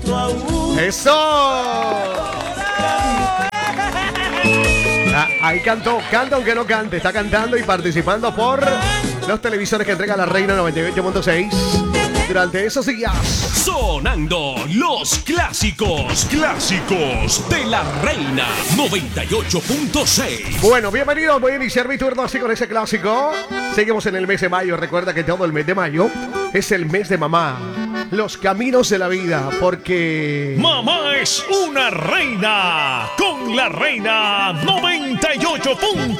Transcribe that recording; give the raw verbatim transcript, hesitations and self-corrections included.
¡Eso! Ah, ahí cantó, canta aunque no cante. Está cantando y participando por los televisores que entrega la Reina noventa y ocho punto seis durante esos días. Sonando los clásicos, clásicos de la Reina noventa y ocho punto seis. Bueno, bienvenidos. Voy a iniciar mi turno así con ese clásico. Seguimos en el mes de mayo. Recuerda que todo el mes de mayo es el mes de mamá. Los caminos de la vida, porque mamá es una reina con la Reina noventa y ocho punto seis.